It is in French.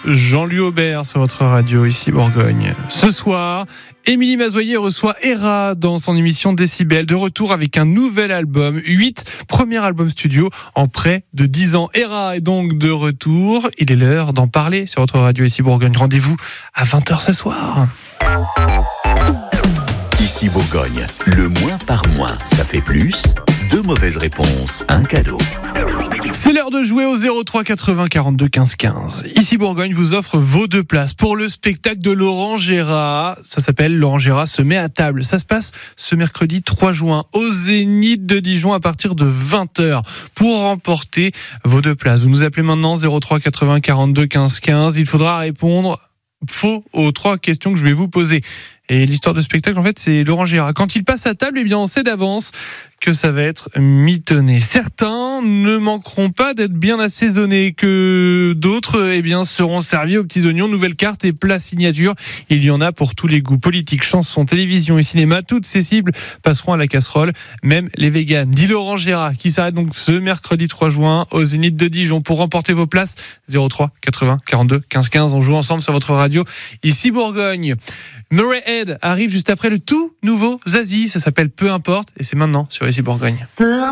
Jean-Louis Aubert sur votre radio, ici Bourgogne. Ce soir, Émilie Mazoyer reçoit Hera dans son émission Décibel, de retour avec un nouvel album, 8 premiers albums studio en près de 10 ans. Hera est donc de retour, il est l'heure d'en parler sur votre radio, ici Bourgogne. Rendez-vous à 20h ce soir. Ici Bourgogne, le moins par moins, ça fait plus. 2 mauvaises réponses, un cadeau. C'est l'heure de jouer au 03 80 42 15 15. Ici Bourgogne vous offre vos 2 places pour le spectacle de Laurent Gérard. Ça s'appelle Laurent Gérard se met à table. Ça se passe ce mercredi 3 juin au Zénith de Dijon à partir de 20h. Pour remporter vos 2 places, vous nous appelez maintenant 03 80 42 15 15. Il faudra répondre faux aux 3 questions que je vais vous poser. Et l'histoire de spectacle, en fait, c'est Laurent Gérard. Quand il passe à table, eh bien, on sait d'avance que ça va être mitonné. Certains ne manqueront pas d'être bien assaisonnés, que d'autres, eh bien, seront servis aux petits oignons, nouvelles cartes et plats signature. Il y en a pour tous les goûts. Politique, chanson, télévision et cinéma, toutes ces cibles passeront à la casserole, même les véganes. Dit Laurent Gérard, qui s'arrête donc ce mercredi 3 juin au Zénith de Dijon. Pour remporter vos places, 03 80 42 15 15. On joue ensemble sur votre radio, ici Bourgogne. Murray Head arrive juste après le tout nouveau Zazie, ça s'appelle Peu importe et c'est maintenant sur ici Bourgogne.